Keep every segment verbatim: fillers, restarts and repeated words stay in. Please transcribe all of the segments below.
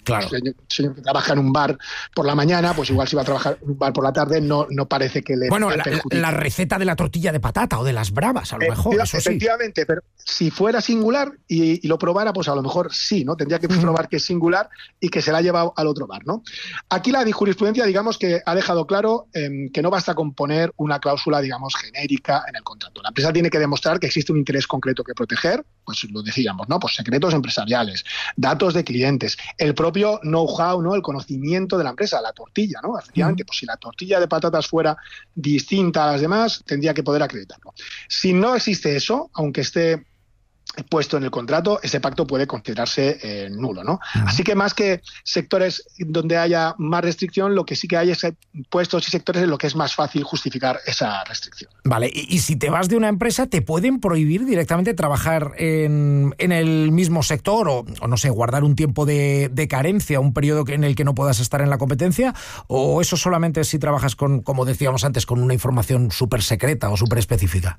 Claro. señor, señor que trabaja en un bar por la mañana, pues igual si va a trabajar en un bar por la tarde, no, no parece que le Bueno, le la, perjudique. la receta de la tortilla de patata o de las bravas, a lo mejor, Efectiva- eso sí. Efectivamente, pero si fuera singular y, y lo probara, pues a lo mejor sí, ¿no? Tendría que Ujú. probar que es singular y que se la ha llevado al otro bar, ¿no? Aquí la jurisprudencia, digamos, que ha dejado claro eh, que no basta con poner una cláusula, digamos, genérica en el contrato. La empresa tiene que demostrar que existe un interés concreto que proteger, pues lo decíamos, ¿no? Pues secretos empresariales, datos de clientes, el propio know-how, ¿no? El conocimiento de la empresa, la tortilla, ¿no? Efectivamente, Ujú. pues si la tortilla de patatas fuera distinta a las demás, tendría que poder acreditarlo. Si no existe eso, aunque esté puesto en el contrato, ese pacto puede considerarse eh, nulo, ¿no? Uh-huh. Así que más que sectores donde haya más restricción, lo que sí que hay es puestos y sectores en los que es más fácil justificar esa restricción. Vale, y, y si te vas de una empresa, ¿te pueden prohibir directamente trabajar en, en el mismo sector o, o, no sé, guardar un tiempo de, de carencia, un periodo en el que no puedas estar en la competencia? ¿O eso solamente si trabajas con, como decíamos antes, con una información súper secreta o súper específica?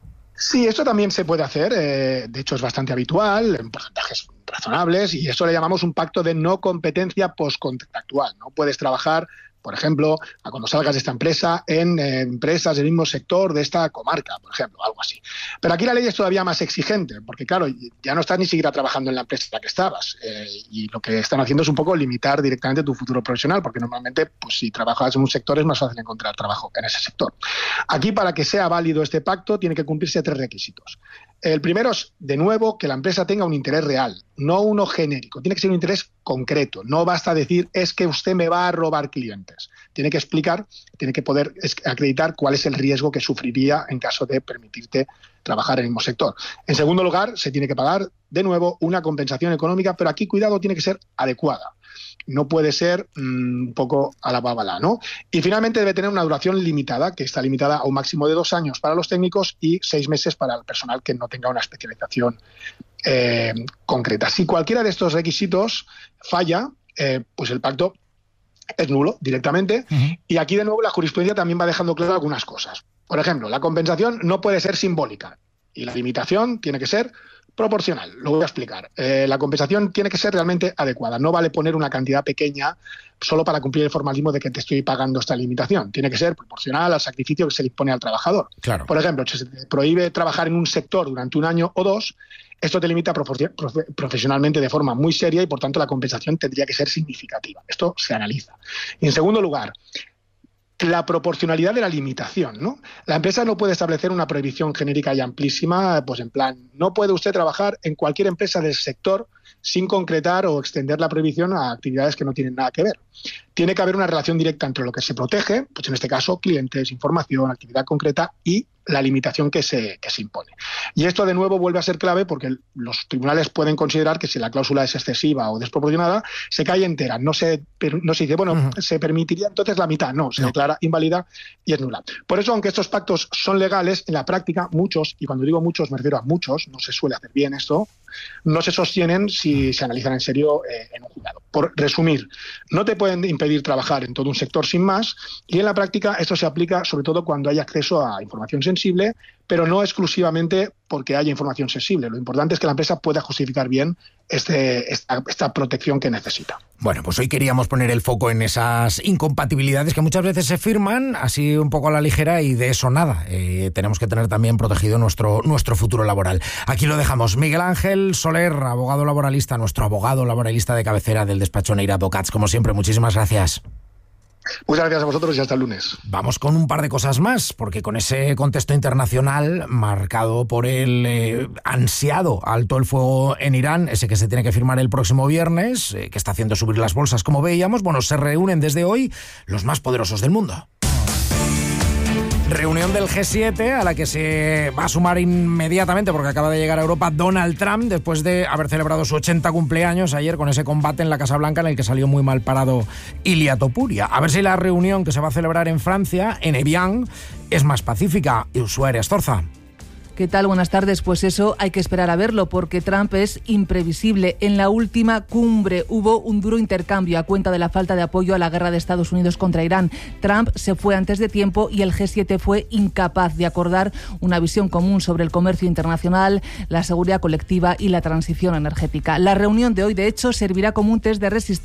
Sí, esto también se puede hacer, eh, de hecho es bastante habitual, en porcentajes razonables, y eso le llamamos un pacto de no competencia postcontractual. No puedes trabajar, por ejemplo, cuando salgas de esta empresa, en eh, empresas del mismo sector de esta comarca, por ejemplo, algo así. Pero aquí la ley es todavía más exigente, porque claro, ya no estás ni siquiera trabajando en la empresa en la que estabas, eh, y lo que están haciendo es un poco limitar directamente tu futuro profesional, porque normalmente, pues si trabajas en un sector es más fácil encontrar trabajo en ese sector. Aquí, para que sea válido este pacto, tiene que cumplirse tres requisitos. El primero es, de nuevo, que la empresa tenga un interés real, no uno genérico. Tiene que ser un interés concreto. No basta decir, es que usted me va a robar clientes. Tiene que explicar, tiene que poder acreditar cuál es el riesgo que sufriría en caso de permitirte trabajar en el mismo sector. En segundo lugar, se tiene que pagar, de nuevo, una compensación económica, pero aquí, cuidado, tiene que ser adecuada. No puede ser mmm, un poco a la bábala, ¿no? Y finalmente debe tener una duración limitada, que está limitada a un máximo de dos años para los técnicos y seis meses para el personal que no tenga una especialización eh, concreta. Si cualquiera de estos requisitos falla, eh, pues el pacto es nulo directamente. Uh-huh. Y aquí, de nuevo, la jurisprudencia también va dejando claro algunas cosas. Por ejemplo, la compensación no puede ser simbólica y la limitación tiene que ser proporcional. Lo voy a explicar. Eh, la compensación tiene que ser realmente adecuada. No vale poner una cantidad pequeña solo para cumplir el formalismo de que te estoy pagando esta limitación. Tiene que ser proporcional al sacrificio que se le impone al trabajador. Claro. Por ejemplo, si se te prohíbe trabajar en un sector durante un año o dos, esto te limita profe- profe- profesionalmente de forma muy seria y, por tanto, la compensación tendría que ser significativa. Esto se analiza. Y, en segundo lugar, la proporcionalidad de la limitación, ¿no? La empresa no puede establecer una prohibición genérica y amplísima, pues en plan, no puede usted trabajar en cualquier empresa del sector sin concretar o extender la prohibición a actividades que no tienen nada que ver. Tiene que haber una relación directa entre lo que se protege, pues en este caso clientes, información, actividad concreta y la limitación que se, que se impone. Y esto de nuevo vuelve a ser clave porque los tribunales pueden considerar que si la cláusula es excesiva o desproporcionada, se cae entera. No se, no se dice, bueno, uh-huh. se permitiría entonces la mitad. No, se no. declara inválida y es nula. Por eso, aunque estos pactos son legales, en la práctica muchos, y cuando digo muchos me refiero a muchos, no se suele hacer bien esto, no se sostienen si se analizan en serio eh, en un juzgado. Por resumir, no te pueden impedir trabajar en todo un sector sin más, y en la práctica esto se aplica sobre todo cuando hay acceso a información sensible, pero no exclusivamente porque haya información sensible. Lo importante es que la empresa pueda justificar bien este, esta, esta protección que necesita. Bueno, pues hoy queríamos poner el foco en esas incompatibilidades que muchas veces se firman así un poco a la ligera y de eso nada. Eh, tenemos que tener también protegido nuestro, nuestro futuro laboral. Aquí lo dejamos. Miguel Ángel Soler, abogado laboralista, nuestro abogado laboralista de cabecera del despacho Neira Advocats. Como siempre, muchísimas gracias. Muchas gracias a vosotros y hasta el lunes. Vamos con un par de cosas más, porque con ese contexto internacional marcado por el eh, ansiado alto el fuego en Irán, ese que se tiene que firmar el próximo viernes, eh, que está haciendo subir las bolsas, como veíamos, bueno, se reúnen desde hoy los más poderosos del mundo. Reunión del G siete a la que se va a sumar inmediatamente porque acaba de llegar a Europa Donald Trump después de haber celebrado su ochenta cumpleaños ayer con ese combate en la Casa Blanca en el que salió muy mal parado Ilia Topuria. A ver si la reunión que se va a celebrar en Francia, en Evian, es más pacífica. Ushuaia Estorza. ¿Qué tal? Buenas tardes. Pues eso hay que esperar a verlo porque Trump es imprevisible. En la última cumbre hubo un duro intercambio a cuenta de la falta de apoyo a la guerra de Estados Unidos contra Irán. Trump se fue antes de tiempo y el G siete fue incapaz de acordar una visión común sobre el comercio internacional, la seguridad colectiva y la transición energética. La reunión de hoy, de hecho, servirá como un test de resistencia